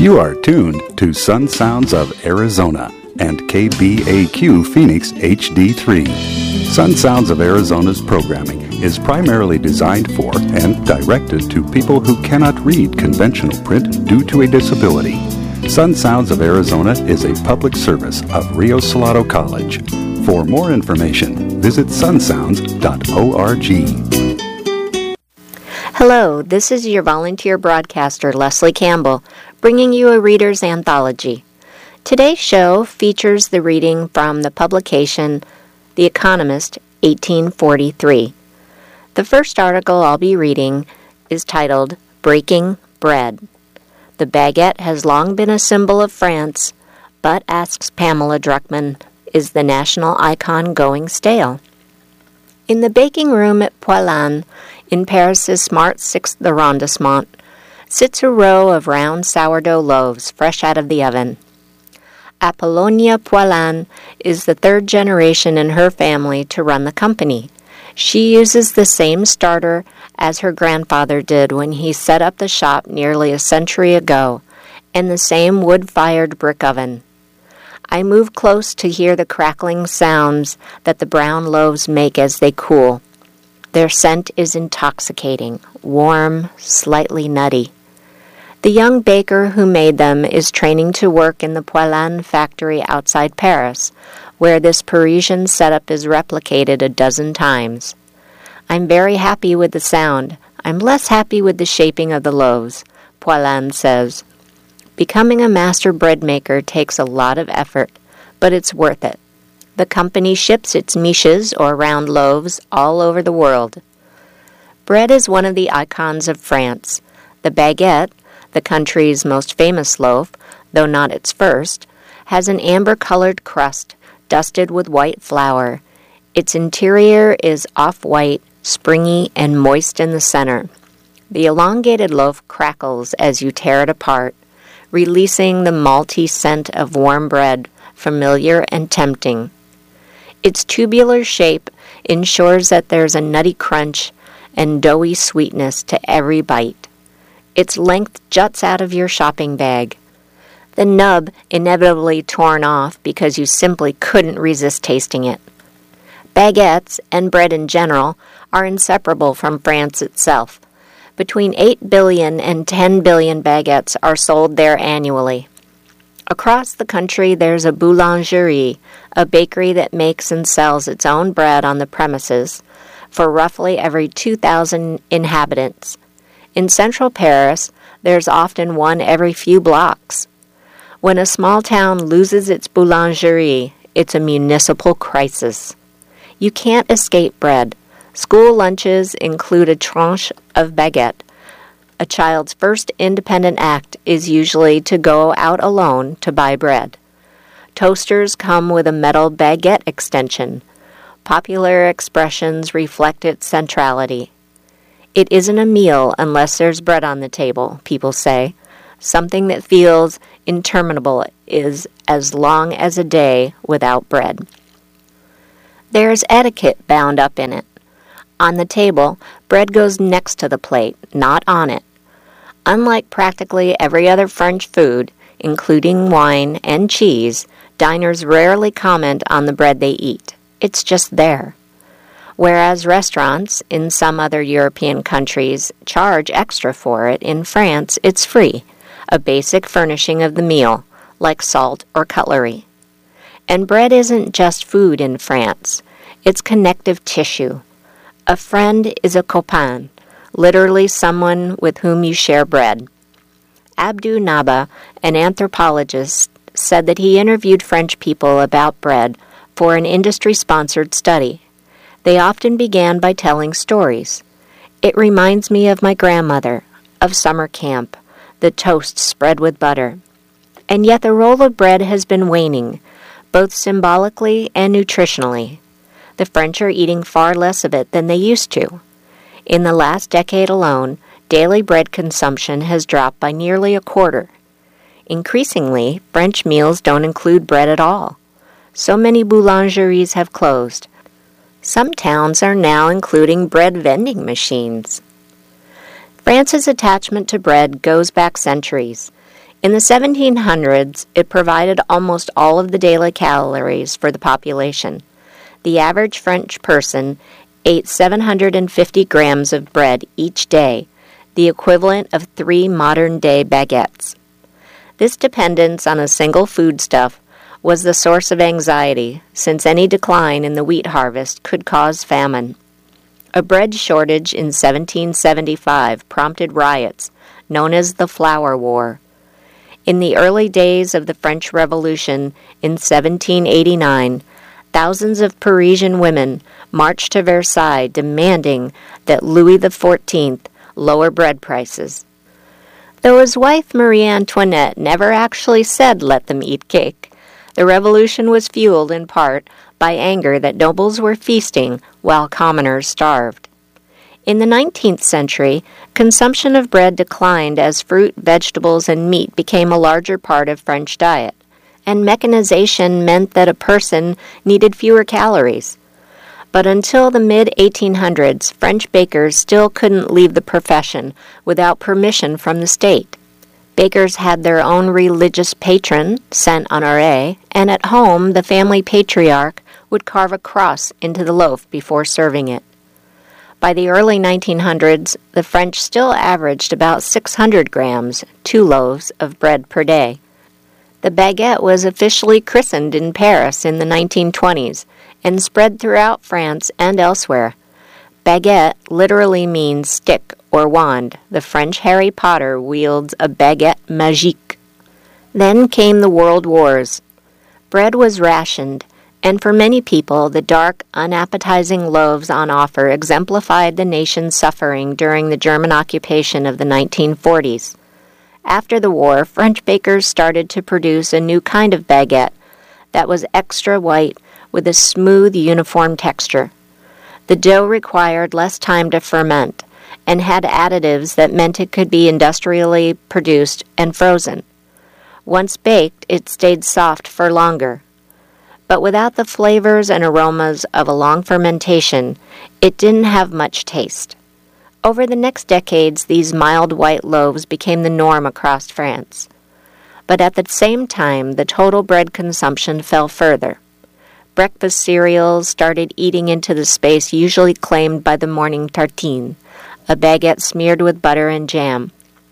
You are tuned to Sun Sounds of Arizona and KBAQ Phoenix HD3. Sun Sounds of Arizona's programming is primarily designed for and directed to people who cannot read conventional print due to a disability. Sun Sounds of Arizona is a public service of Rio Salado College. For more information, visit sunsounds.org. Hello, this is your volunteer broadcaster, Leslie Campbell, bringing you a Reader's Anthology. Today's show features the reading from the publication The Economist, 1843. The first article I'll be reading is titled Breaking Bread. The baguette has long been a symbol of France, but, asks Pamela Druckman, is the national icon going stale? In the baking room at Poilâne, in Paris's smart 6th arrondissement, sits a row of round sourdough loaves fresh out of the oven. Apollonia Poilâne is the third generation in her family to run the company. She uses the same starter as her grandfather did when he set up the shop nearly a century ago, and the same wood-fired brick oven. I move close to hear the crackling sounds that the brown loaves make as they cool. Their scent is intoxicating, warm, slightly nutty. The young baker who made them is training to work in the Poilâne factory outside Paris, where this Parisian setup is replicated a dozen times. I'm very happy with the sound. I'm less happy with the shaping of the loaves, Poilâne says. Becoming a master bread maker takes a lot of effort, but it's worth it. The company ships its miches, or round loaves, all over the world. Bread is one of the icons of France. The baguette, the country's most famous loaf, though not its first, has an amber-colored crust dusted with white flour. Its interior is off-white, springy, and moist in the center. The elongated loaf crackles as you tear it apart, releasing the malty scent of warm bread, familiar and tempting. Its tubular shape ensures that there's a nutty crunch and doughy sweetness to every bite. Its length juts out of your shopping bag, the nub inevitably torn off because you simply couldn't resist tasting it. Baguettes, and bread in general, are inseparable from France itself. Between 8 billion and 10 billion baguettes are sold there annually. Across the country, there's a boulangerie, a bakery that makes and sells its own bread on the premises for roughly every 2,000 inhabitants. In central Paris, there's often one every few blocks. When a small town loses its boulangerie, it's a municipal crisis. You can't escape bread. School lunches include a tranche of baguette. A child's first independent act is usually to go out alone to buy bread. Toasters come with a metal baguette extension. Popular expressions reflect its centrality. It isn't a meal unless there's bread on the table, people say. Something that feels interminable is as long as a day without bread. There's etiquette bound up in it. On the table, bread goes next to the plate, not on it. Unlike practically every other French food, including wine and cheese, diners rarely comment on the bread they eat. It's just there. Whereas restaurants in some other European countries charge extra for it, in France it's free, a basic furnishing of the meal, like salt or cutlery. And bread isn't just food in France. It's connective tissue. A friend is a copain, literally someone with whom you share bread. Abdou Naba, an anthropologist, said that he interviewed French people about bread for an industry-sponsored study. They often began by telling stories. It reminds me of my grandmother, of summer camp, the toast spread with butter. And yet the role of bread has been waning, both symbolically and nutritionally. The French are eating far less of it than they used to. In the last decade alone, daily bread consumption has dropped by nearly a quarter. Increasingly, French meals don't include bread at all. So many boulangeries have closed. Some towns are now including bread vending machines. France's attachment to bread goes back centuries. In the 1700s, it provided almost all of the daily calories for the population. The average French person ate 750 grams of bread each day, the equivalent of 3 modern-day baguettes. This dependence on a single foodstuff was the source of anxiety, since any decline in the wheat harvest could cause famine. A bread shortage in 1775 prompted riots, known as the Flour War. In the early days of the French Revolution in 1789, thousands of Parisian women marched to Versailles demanding that Louis XIV lower bread prices. Though his wife Marie Antoinette never actually said let them eat cake, the revolution was fueled in part by anger that nobles were feasting while commoners starved. In the 19th century, consumption of bread declined as fruit, vegetables, and meat became a larger part of French diet, and mechanization meant that a person needed fewer calories. But until the mid-1800s, French bakers still couldn't leave the profession without permission from the state. Bakers had their own religious patron, Saint Honoré, and at home the family patriarch would carve a cross into the loaf before serving it. By the early 1900s, the French still averaged about 600 grams, 2 loaves, of bread per day. The baguette was officially christened in Paris in the 1920s and spread throughout France and elsewhere. Baguette literally means stick or wand. The French Harry Potter wields a baguette magique. Then came the World Wars. Bread was rationed, and for many people, the dark, unappetizing loaves on offer exemplified the nation's suffering during the German occupation of the 1940s. After the war, French bakers started to produce a new kind of baguette that was extra white with a smooth, uniform texture. The dough required less time to ferment and had additives that meant it could be industrially produced and frozen. Once baked, it stayed soft for longer. But without the flavors and aromas of a long fermentation, it didn't have much taste. Over the next decades, these mild white loaves became the norm across France. But at the same time, the total bread consumption fell further. Breakfast cereals started eating into the space usually claimed by the morning tartine, a baguette smeared with butter and jam.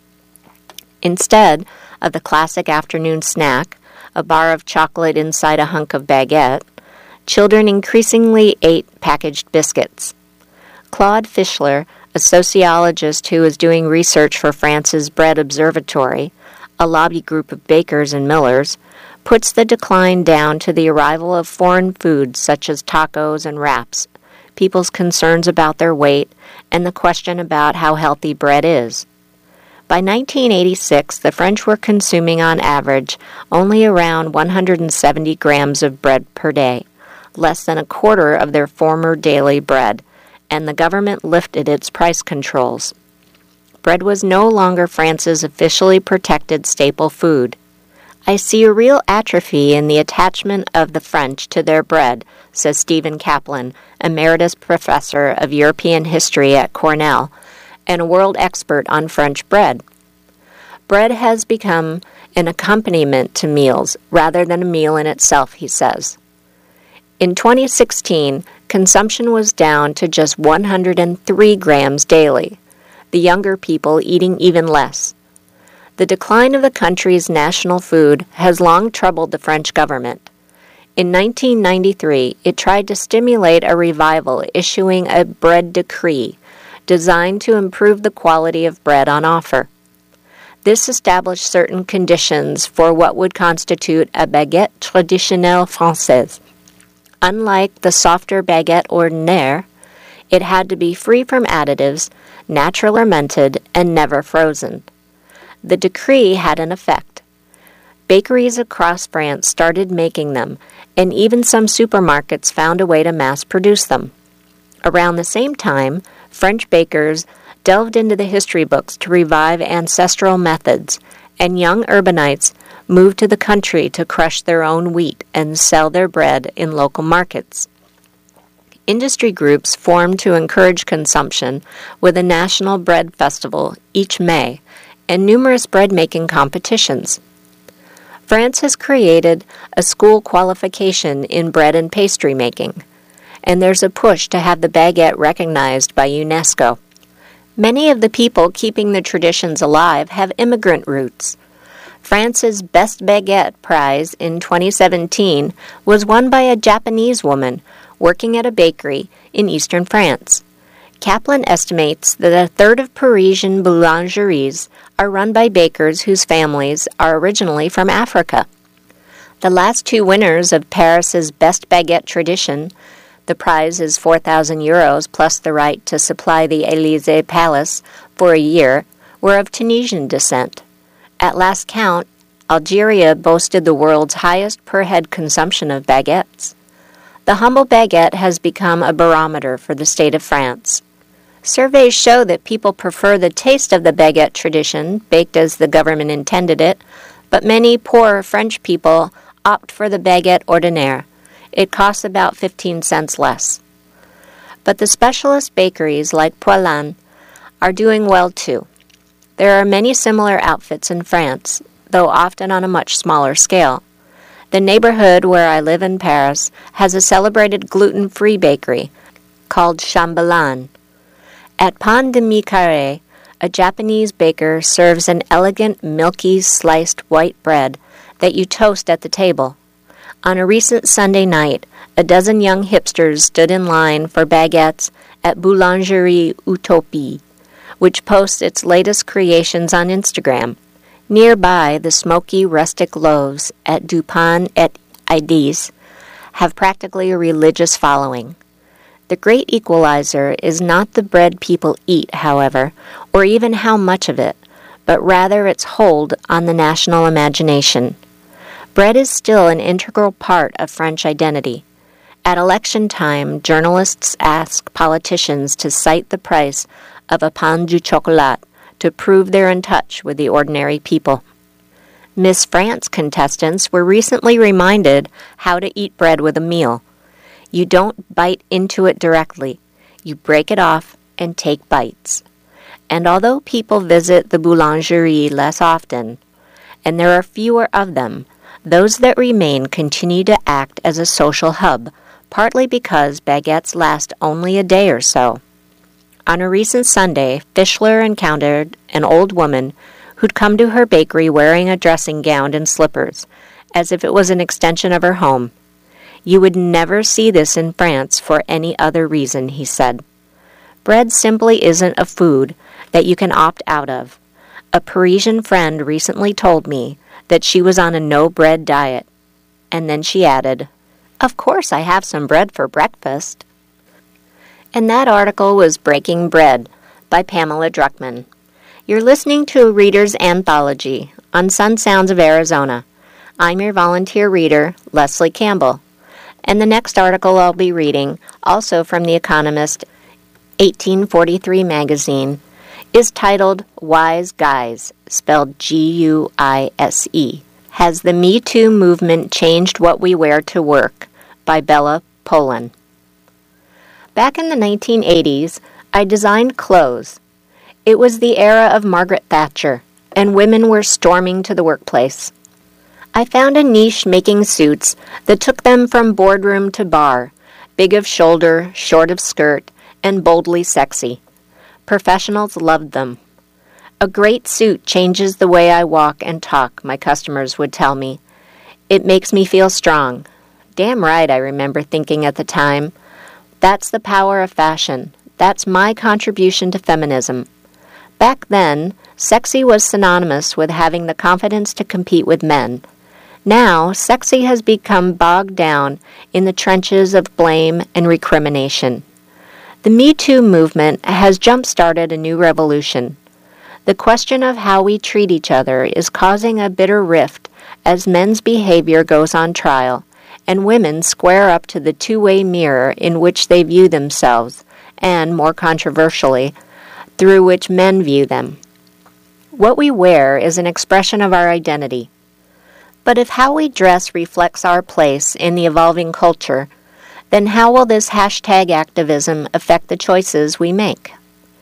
Instead of the classic afternoon snack, a bar of chocolate inside a hunk of baguette, children increasingly ate packaged biscuits. Claude Fischler, a sociologist who is doing research for France's Bread Observatory, a lobby group of bakers and millers, puts the decline down to the arrival of foreign foods such as tacos and wraps, people's concerns about their weight, and the question about how healthy bread is. By 1986, the French were consuming on average only around 170 grams of bread per day, less than a quarter of their former daily bread, and the government lifted its price controls. Bread was no longer France's officially protected staple food. I see a real atrophy in the attachment of the French to their bread, says Stephen Kaplan, emeritus professor of European history at Cornell, and a world expert on French bread. Bread has become an accompaniment to meals rather than a meal in itself, he says. In 2016, consumption was down to just 103 grams daily, the younger people eating even less. The decline of the country's national food has long troubled the French government. In 1993, it tried to stimulate a revival, issuing a bread decree designed to improve the quality of bread on offer. This established certain conditions for what would constitute a baguette traditionnelle française. Unlike the softer baguette ordinaire, it had to be free from additives, natural fermented, and never frozen. The decree had an effect. Bakeries across France started making them, and even some supermarkets found a way to mass produce them. Around the same time, French bakers delved into the history books to revive ancestral methods, and young urbanites moved to the country to crush their own wheat and sell their bread in local markets. Industry groups formed to encourage consumption with a national bread festival each May, and numerous bread-making competitions. France has created a school qualification in bread and pastry making, and there's a push to have the baguette recognized by UNESCO. Many of the people keeping the traditions alive have immigrant roots. France's Best Baguette Prize in 2017 was won by a Japanese woman working at a bakery in eastern France. Kaplan estimates that a third of Parisian boulangeries are run by bakers whose families are originally from Africa. The last two winners of Paris's Best Baguette Tradition, the prize is €4,000 plus the right to supply the Élysée Palace for a year, were of Tunisian descent. At last count, Algeria boasted the world's highest per-head consumption of baguettes. The humble baguette has become a barometer for the state of France. Surveys show that people prefer the taste of the baguette tradition, baked as the government intended it, but many poor French people opt for the baguette ordinaire. It costs about 15 cents less. But the specialist bakeries like Poilâne are doing well too. There are many similar outfits in France, though often on a much smaller scale. The neighborhood where I live in Paris has a celebrated gluten-free bakery called Chambellan. At Pan de Mie Carré, a Japanese baker serves an elegant, milky, sliced white bread that you toast at the table. On a recent Sunday night, a dozen young hipsters stood in line for baguettes at Boulangerie Utopie, which posts its latest creations on Instagram. Nearby, the smoky, rustic loaves at Du Pain et Idées have practically a religious following. The great equalizer is not the bread people eat, however, or even how much of it, but rather its hold on the national imagination. Bread is still an integral part of French identity. At election time, journalists ask politicians to cite the price of a pain du chocolat to prove they're in touch with the ordinary people. Miss France contestants were recently reminded how to eat bread with a meal. You don't bite into it directly. You break it off and take bites. And although people visit the boulangerie less often, and there are fewer of them, those that remain continue to act as a social hub, partly because baguettes last only a day or so. On a recent Sunday, Fischler encountered an old woman who'd come to her bakery wearing a dressing gown and slippers, as if it was an extension of her home. You would never see this in France for any other reason, he said. Bread simply isn't a food that you can opt out of. A Parisian friend recently told me that she was on a no-bread diet, and then she added, "Of course I have some bread for breakfast." And that article was Breaking Bread by Pamela Druckman. You're listening to a Reader's Anthology on Sun Sounds of Arizona. I'm your volunteer reader, Leslie Campbell. And the next article I'll be reading, also from The Economist 1843 magazine, is titled Wise Guys, spelled G-U-I-S-E. Has the Me Too Movement Changed What We Wear to Work? By Bella Polan. Back in the 1980s, I designed clothes. It was the era of Margaret Thatcher, and women were storming to the workplace. I found a niche making suits that took them from boardroom to bar, big of shoulder, short of skirt, and boldly sexy. Professionals loved them. A great suit changes the way I walk and talk, my customers would tell me. It makes me feel strong. Damn right, I remember thinking at the time. That's the power of fashion. That's my contribution to feminism. Back then, sexy was synonymous with having the confidence to compete with men. Now, sexy has become bogged down in the trenches of blame and recrimination. The Me Too movement has jump-started a new revolution. The question of how we treat each other is causing a bitter rift as men's behavior goes on trial, and women square up to the two-way mirror in which they view themselves, and, more controversially, through which men view them. What we wear is an expression of our identity. But if how we dress reflects our place in the evolving culture, then how will this hashtag activism affect the choices we make?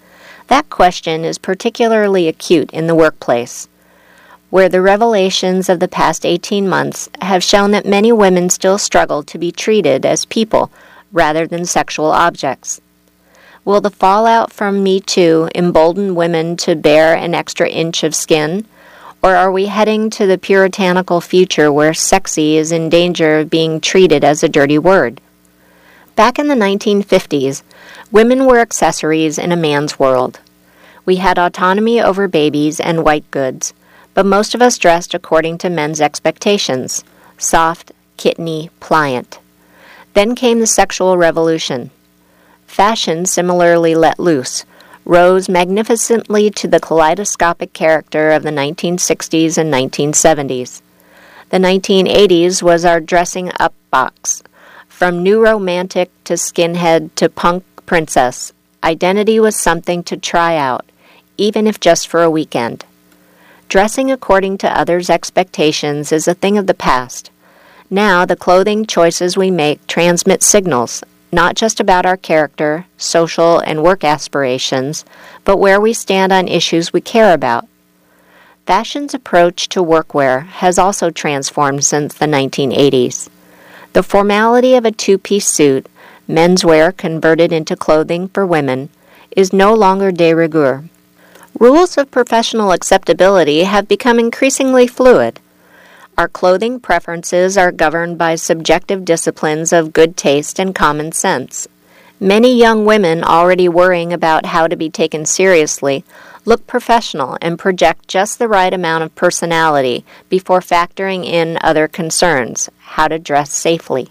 That question is particularly acute in the workplace, where the revelations of the past 18 months have shown that many women still struggle to be treated as people rather than sexual objects. Will the fallout from Me Too embolden women to bear an extra inch of skin? Or are we heading to the puritanical future where sexy is in danger of being treated as a dirty word? Back in the 1950s, women were accessories in a man's world. We had autonomy over babies and white goods, but most of us dressed according to men's expectations, soft, kitteny, pliant. Then came the sexual revolution. Fashion similarly let loose, rose magnificently to the kaleidoscopic character of the 1960s and 1970s. The 1980s was our dressing up box. From new romantic to skinhead to punk princess, identity was something to try out, even if just for a weekend. Dressing according to others' expectations is a thing of the past. Now the clothing choices we make transmit signals, not just about our character, social, and work aspirations, but where we stand on issues we care about. Fashion's approach to workwear has also transformed since the 1980s. The formality of a two-piece suit, menswear converted into clothing for women, is no longer de rigueur. Rules of professional acceptability have become increasingly fluid. Our clothing preferences are governed by subjective disciplines of good taste and common sense. Many young women already worrying about how to be taken seriously look professional and project just the right amount of personality before factoring in other concerns, how to dress safely.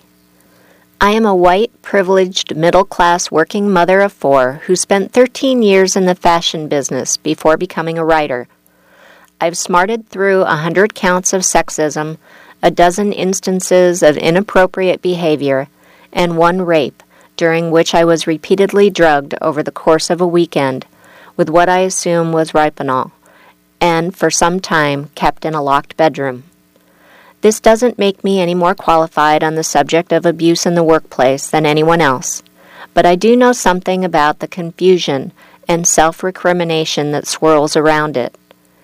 I am a white, privileged, middle-class working mother of 4 who spent 13 years in the fashion business before becoming a writer. I've smarted through 100 counts of sexism, a dozen instances of inappropriate behavior, and 1 rape, during which I was repeatedly drugged over the course of a weekend with what I assume was Rohypnol, and for some time kept in a locked bedroom. This doesn't make me any more qualified on the subject of abuse in the workplace than anyone else, but I do know something about the confusion and self-recrimination that swirls around it.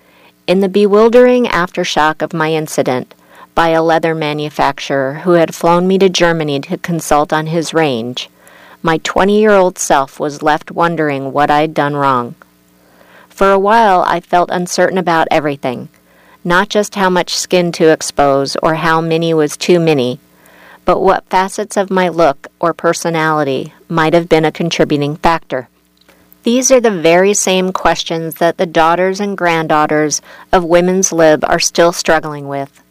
In the bewildering aftershock of my incident, by a leather manufacturer who had flown me to Germany to consult on his range, my 20-year-old self was left wondering what I'd done wrong. For a while, I felt uncertain about everything, not just how much skin to expose or how mini was too mini, but what facets of my look or personality might have been a contributing factor. These are the very same questions that the daughters and granddaughters of women's lib are still struggling with.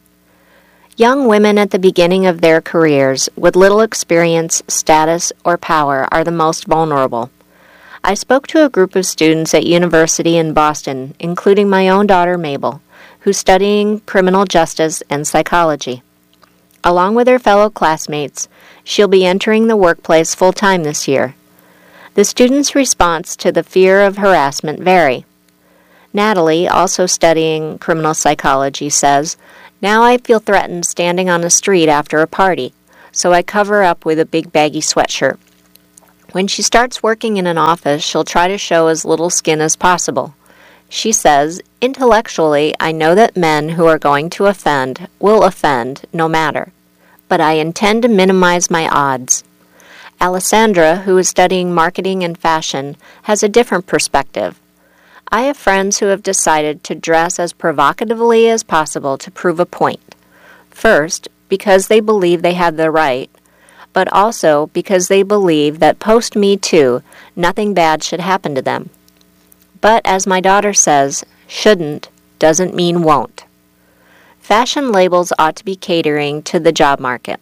Young women at the beginning of their careers with little experience, status, or power are the most vulnerable. I spoke to a group of students at university in Boston, including my own daughter Mabel, who's studying criminal justice and psychology. Along with her fellow classmates, she'll be entering the workplace full-time this year. The students' response to the fear of harassment vary. Natalie, also studying criminal psychology, says, "Now I feel threatened standing on the street after a party, so I cover up with a big baggy sweatshirt. When she starts working in an office, she'll try to show as little skin as possible. She says, intellectually, I know that men who are going to offend will offend no matter, but I intend to minimize my odds." Alessandra, who is studying marketing and fashion, has a different perspective. "I have friends who have decided to dress as provocatively as possible to prove a point. First, because they believe they have the right, but also because they believe that post-Me Too, nothing bad should happen to them. But as my daughter says, shouldn't doesn't mean won't. Fashion labels ought to be catering to the job market.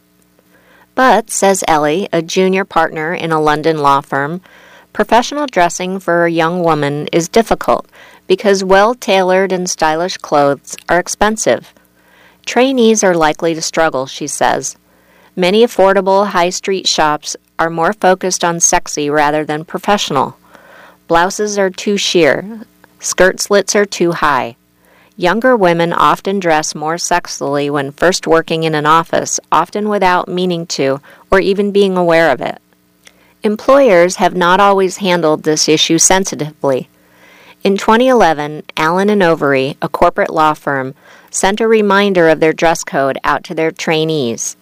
But, says Ellie, a junior partner in a London law firm, professional dressing for a young woman is difficult because well-tailored and stylish clothes are expensive. Trainees are likely to struggle, she says. Many affordable high-street shops are more focused on sexy rather than professional. Blouses are too sheer. Skirt slits are too high. Younger women often dress more sexily when first working in an office, often without meaning to or even being aware of it. Employers have not always handled this issue sensitively. In 2011, Allen & Overy, a corporate law firm, sent a reminder of their dress code out to their trainees.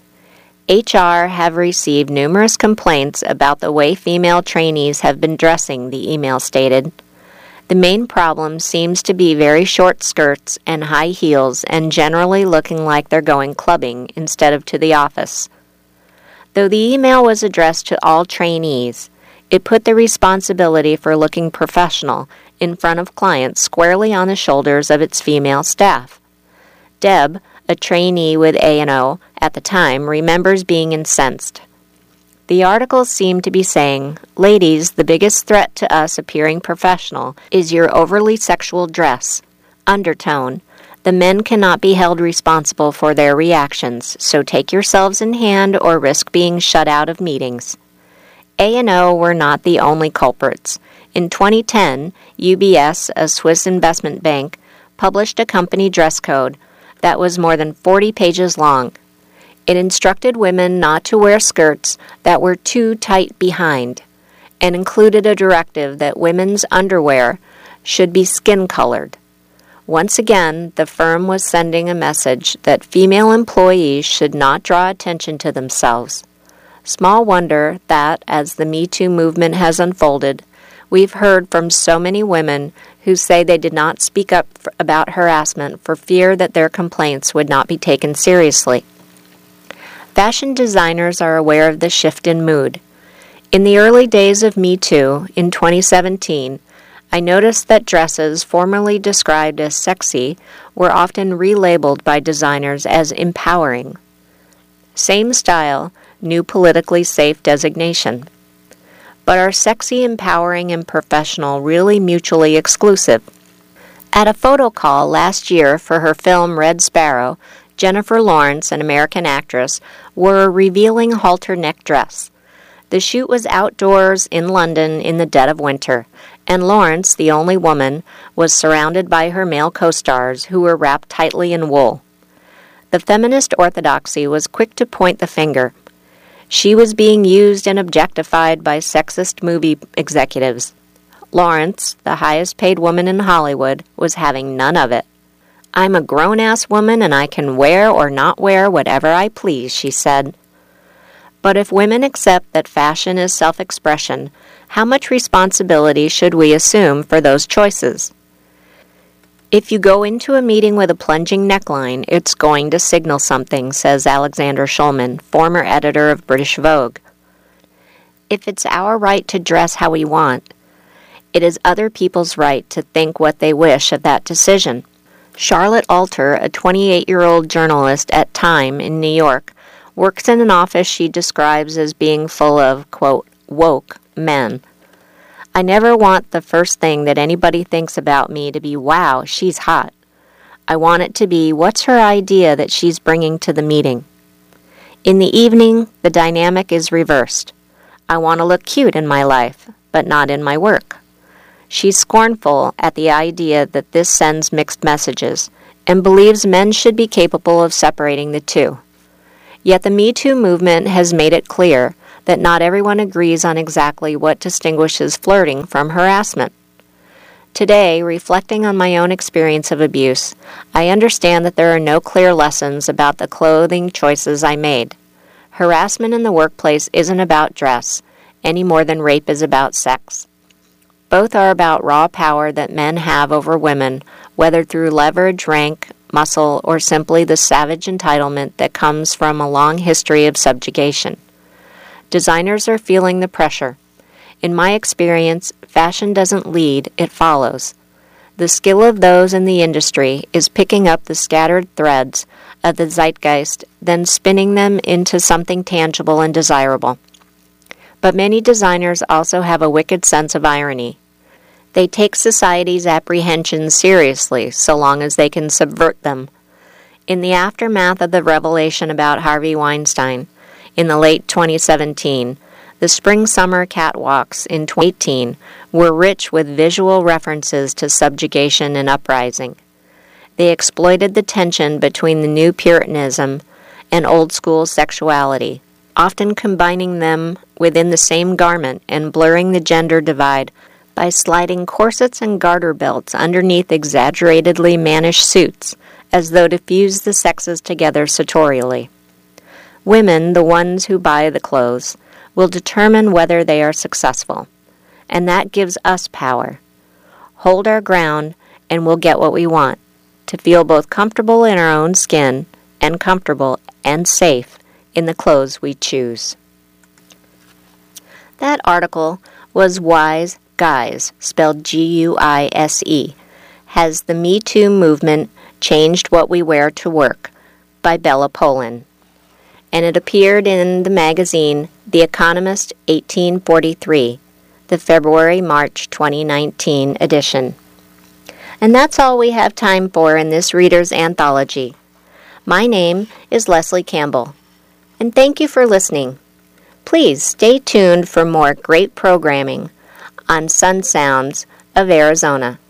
HR have received numerous complaints about the way female trainees have been dressing, the email stated. The main problem seems to be very short skirts and high heels and generally looking like they're going clubbing instead of to the office. Though the email was addressed to all trainees, it put the responsibility for looking professional in front of clients squarely on the shoulders of its female staff. Deb, a trainee with A&O at the time, remembers being incensed. The articles seem to be saying, "Ladies, the biggest threat to us appearing professional is your overly sexual dress." Undertone, "The men cannot be held responsible for their reactions, so take yourselves in hand or risk being shut out of meetings." A&O were not the only culprits. In 2010, UBS, a Swiss investment bank, published a company dress code that was more than 40 pages long. It instructed women not to wear skirts that were too tight behind and included a directive that women's underwear should be skin-colored. Once again, the firm was sending a message that female employees should not draw attention to themselves. Small wonder that, as the Me Too movement has unfolded, we've heard from so many women who say they did not speak up about harassment for fear that their complaints would not be taken seriously. Fashion designers are aware of the shift in mood. In the early days of Me Too, in 2017, I noticed that dresses formerly described as sexy were often relabeled by designers as empowering. Same style, new politically safe designation. But are sexy, empowering, and professional really mutually exclusive? At a photo call last year for her film Red Sparrow, Jennifer Lawrence, an American actress, wore a revealing halter neck dress. The shoot was outdoors in London in the dead of winter, and Lawrence, the only woman, was surrounded by her male co-stars who were wrapped tightly in wool. The feminist orthodoxy was quick to point the finger. She was being used and objectified by sexist movie executives. Lawrence, the highest-paid woman in Hollywood, was having none of it. "I'm a grown-ass woman and I can wear or not wear whatever I please," she said. But if women accept that fashion is self-expression, how much responsibility should we assume for those choices? If you go into a meeting with a plunging neckline, it's going to signal something, says Alexander Shulman, former editor of British Vogue. If it's our right to dress how we want, it is other people's right to think what they wish of that decision. Charlotte Alter, a 28-year-old journalist at Time in New York, works in an office she describes as being full of, quote, woke men. "I never want the first thing that anybody thinks about me to be, wow, she's hot. I want it to be, what's her idea that she's bringing to the meeting?" In the evening, the dynamic is reversed. "I want to look cute in my life, but not in my work." She's scornful at the idea that this sends mixed messages and believes men should be capable of separating the two. Yet the Me Too movement has made it clear that not everyone agrees on exactly what distinguishes flirting from harassment. Today, reflecting on my own experience of abuse, I understand that there are no clear lessons about the clothing choices I made. Harassment in the workplace isn't about dress, any more than rape is about sex. Both are about raw power that men have over women, whether through leverage, rank, muscle, or simply the savage entitlement that comes from a long history of subjugation. Designers are feeling the pressure. In my experience, fashion doesn't lead, it follows. The skill of those in the industry is picking up the scattered threads of the zeitgeist, then spinning them into something tangible and desirable. But many designers also have a wicked sense of irony. They take society's apprehensions seriously so long as they can subvert them. In the aftermath of the revelation about Harvey Weinstein, in the late 2017, the spring-summer catwalks in 2018 were rich with visual references to subjugation and uprising. They exploited the tension between the new Puritanism and old-school sexuality, often combining them within the same garment and blurring the gender divide by sliding corsets and garter belts underneath exaggeratedly mannish suits, as though to fuse the sexes together sartorially. Women, the ones who buy the clothes, will determine whether they are successful, and that gives us power. Hold our ground, and we'll get what we want, to feel both comfortable in our own skin and comfortable and safe in the clothes we choose. That article was Wise Guise, spelled Guise. Has the Me Too movement changed what we wear to work? By Bella Polan. And it appeared in the magazine The Economist 1843, the February-March 2019 edition. And that's all we have time for in this Reader's Anthology. My name is Leslie Campbell, and thank you for listening. Please stay tuned for more great programming on Sun Sounds of Arizona.